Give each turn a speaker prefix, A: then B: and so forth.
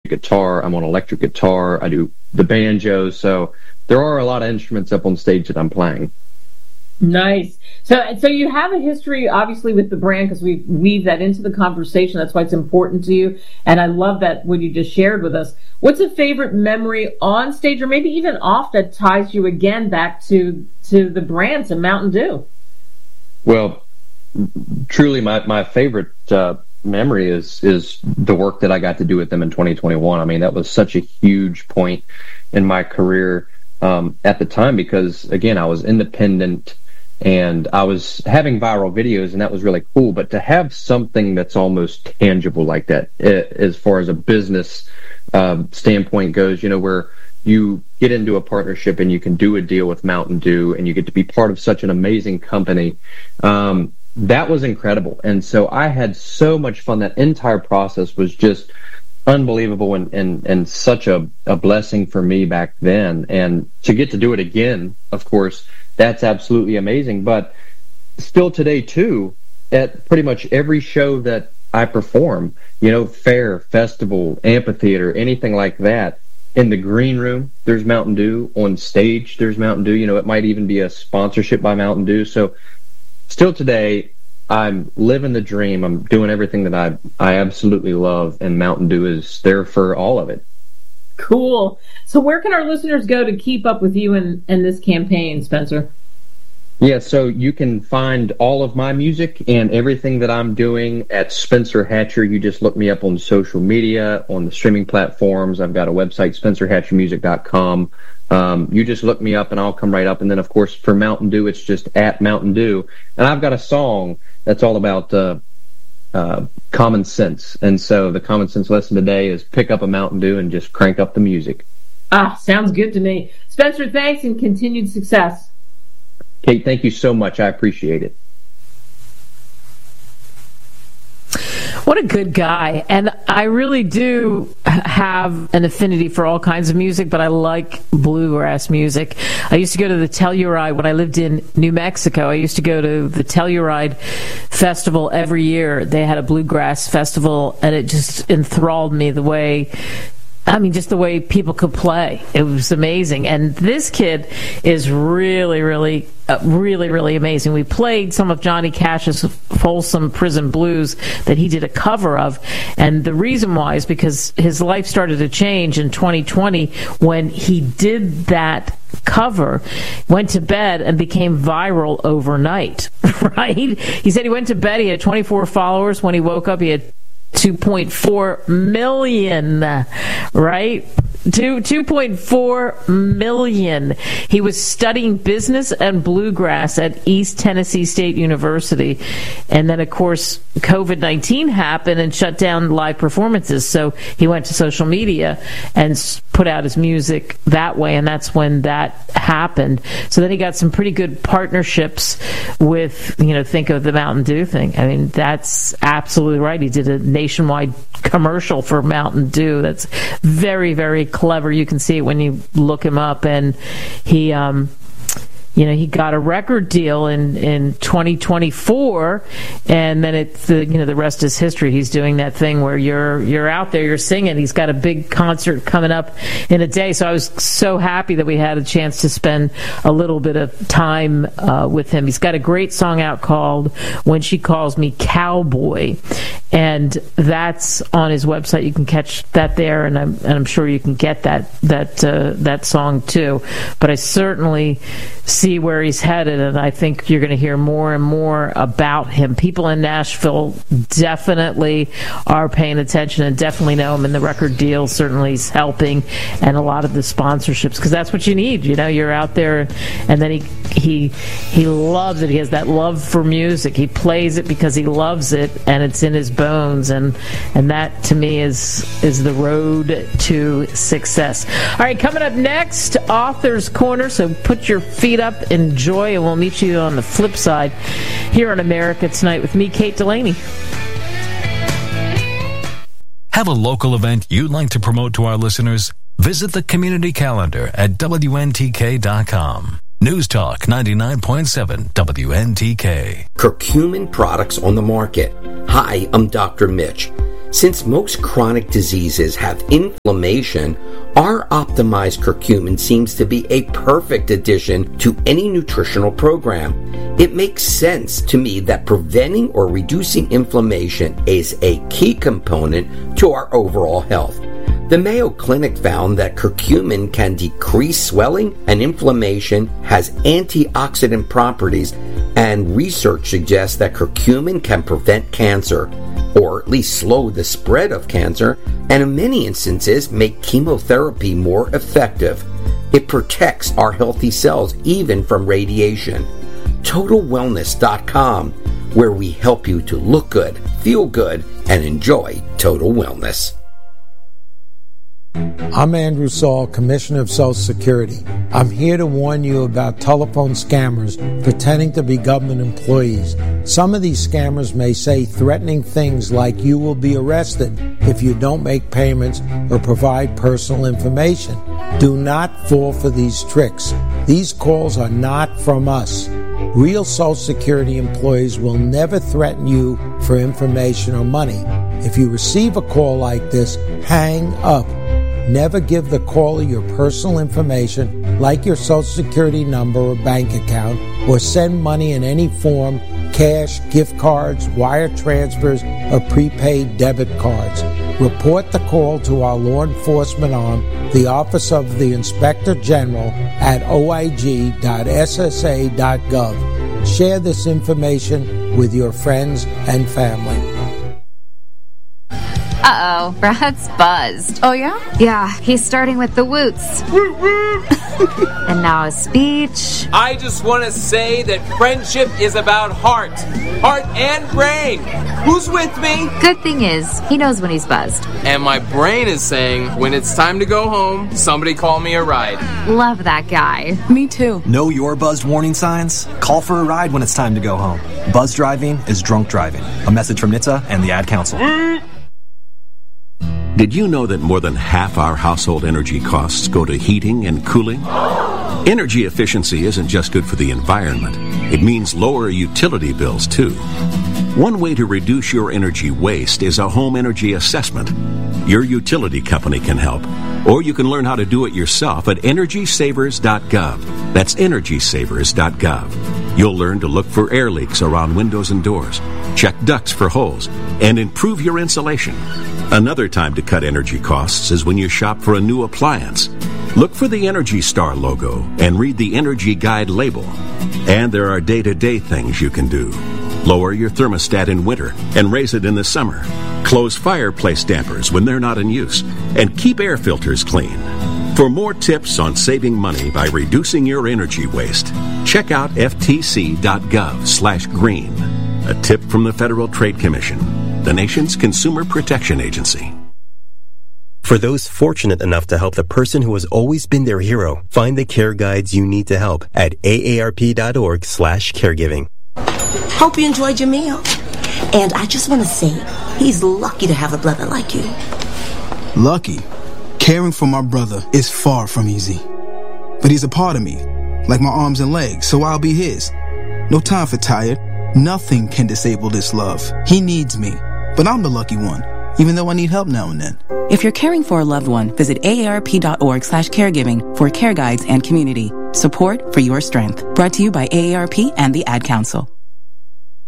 A: guitar, I'm on electric guitar, I do the banjo. So there are a lot of instruments up on stage that I'm playing.
B: Nice. So you have a history, obviously, with the brand, because we weave that into the conversation. That's why it's important to you. And I love that what you just shared with us. What's a favorite memory on stage, or maybe even off, that ties you again back to the brand, to Mountain Dew?
A: Well, truly, my favorite memory is the work that I got to do with them in 2021. I mean, that was such a huge point in my career at the time, because, again, I was independent and I was having viral videos, and that was really cool. But to have something that's almost tangible like that, as far as a business standpoint goes, where you get into a partnership and you can do a deal with Mountain Dew and you get to be part of such an amazing company, that was incredible. And so I had so much fun. That entire process was just unbelievable and such a blessing for me back then. And to get to do it again, of course, that's absolutely amazing. But still today, too, at pretty much every show that I perform, fair, festival, amphitheater, anything like that, in the green room, there's Mountain Dew. On stage, there's Mountain Dew. It might even be a sponsorship by Mountain Dew. So still today, I'm living the dream. I'm doing everything that I absolutely love, and Mountain Dew is there for all of it.
B: Cool. So where can our listeners go to keep up with you and this campaign, Spencer?
A: Yeah, so you can find all of my music and everything that I'm doing at Spencer Hatcher. You just look me up on social media, on the streaming platforms. I've got a website, spencerhatchermusic.com. You just look me up and I'll come right up. And then, of course, for Mountain Dew, it's just at Mountain Dew. And I've got a song that's all about common sense. And so the common sense lesson today is pick up a Mountain Dew and just crank up the music.
B: Sounds good to me. Spencer, thanks, and continued success.
A: Kate, thank you so much. I appreciate it.
C: What a good guy. And I really do have an affinity for all kinds of music, but I like bluegrass music. I used to go to the Telluride when I lived in New Mexico. I used to go to the Telluride Festival every year. They had a bluegrass festival, and it just enthralled me just the way people could play. It was amazing. And this kid is really, really, really amazing. We played some of Johnny Cash's Folsom Prison Blues that he did a cover of. And the reason why is because his life started to change in 2020 when he did that cover, went to bed, and became viral overnight, right? He said he went to bed, he had 24 followers. When he woke up, he had 2.4 million, right? 2.4 million. He was studying business and bluegrass at East Tennessee State University. And then, of course, COVID-19 happened and shut down live performances. So he went to social media and put out his music that way. And that's when that happened. So then he got some pretty good partnerships with, think of the Mountain Dew thing. I mean, that's absolutely right. He did a nationwide commercial for Mountain Dew. That's very, very clever. You can see it when you look him up. And he he got a record deal in 2024, and then it's the rest is history. He's doing that thing where you're out there, you're singing. He's got a big concert coming up in a day. So I was so happy that we had a chance to spend a little bit of time with him. He's got a great song out called "When She Calls Me Cowboy," and that's on his website. You can catch that there, and I'm sure you can get that song too. But I certainly see where he's headed, and I think you're going to hear more and more about him. People in Nashville definitely are paying attention and definitely know him, and the record deal certainly is helping, and a lot of the sponsorships, because that's what you need. You're out there, and then he loves it. He has that love for music. He plays it because he loves it, and it's in his bones, and that to me is the road to success. All right, coming up next, Author's Corner. So put your feet up, enjoy, and we'll meet you on the flip side here on America Tonight with me, Kate Delaney.
D: Have a local event you'd like to promote to our listeners? Visit the community calendar at WNTK.com. News Talk 99.7 WNTK.
E: Curcumin products on the market. Hi, I'm Dr. Mitch. Since most chronic diseases have inflammation, our optimized curcumin seems to be a perfect addition to any nutritional program. It makes sense to me that preventing or reducing inflammation is a key component to our overall health. The Mayo Clinic found that curcumin can decrease swelling and inflammation, has antioxidant properties, and research suggests that curcumin can prevent cancer, or at least slow the spread of cancer, and in many instances make chemotherapy more effective. It protects our healthy cells even from radiation. TotalWellness.com, where we help you to look good, feel good, and enjoy total wellness.
F: I'm Andrew Saul, Commissioner of Social Security. I'm here to warn you about telephone scammers pretending to be government employees. Some of these scammers may say threatening things like you will be arrested if you don't make payments or provide personal information. Do not fall for these tricks. These calls are not from us. Real Social Security employees will never threaten you for information or money. If you receive a call like this, hang up. Never give the caller your personal information, like your Social Security number or bank account, or send money in any form, cash, gift cards, wire transfers, or prepaid debit cards. Report the call to our law enforcement arm, the Office of the Inspector General, at oig.ssa.gov. Share this information with your friends and family.
G: Uh-oh, Brad's buzzed.
H: Oh, yeah?
G: Yeah, he's starting with the woots. And now a speech.
I: I just want to say that friendship is about heart and brain. Who's with me?
G: Good thing is, he knows when he's buzzed.
I: And my brain is saying, when it's time to go home, somebody call me a ride.
G: Love that guy.
H: Me too.
J: Know your buzzed warning signs? Call for a ride when it's time to go home. Buzz driving is drunk driving. A message from NHTSA and the Ad Council.
K: Did you know that more than half our household energy costs go to heating and cooling? Energy efficiency isn't just good for the environment. It means lower utility bills, too. One way to reduce your energy waste is a home energy assessment. Your utility company can help, or you can learn how to do it yourself at EnergySavers.gov. That's EnergySavers.gov. You'll learn to look for air leaks around windows and doors, check ducts for holes, and improve your insulation. Another time to cut energy costs is when you shop for a new appliance. Look for the Energy Star logo and read the Energy Guide label. And there are day-to-day things you can do. Lower your thermostat in winter and raise it in the summer. Close fireplace dampers when they're not in use. And keep air filters clean. For more tips on saving money by reducing your energy waste, check out ftc.gov/green. A tip from the Federal Trade Commission, the nation's consumer protection agency.
L: For those fortunate enough to help the person who has always been their hero, find the care guides you need to help at aarp.org/caregiving.
M: Hope you enjoyed your meal. And I just want to say, he's lucky to have a brother like you.
N: Lucky? Caring for my brother is far from easy. But he's a part of me, like my arms and legs, so I'll be his. No time for tired. Nothing can disable this love. He needs me, but I'm the lucky one, even though I need help now and then.
O: If you're caring for a loved one, visit aarp.org/caregiving for care guides and community. Support for your strength. Brought to you by AARP and the Ad Council.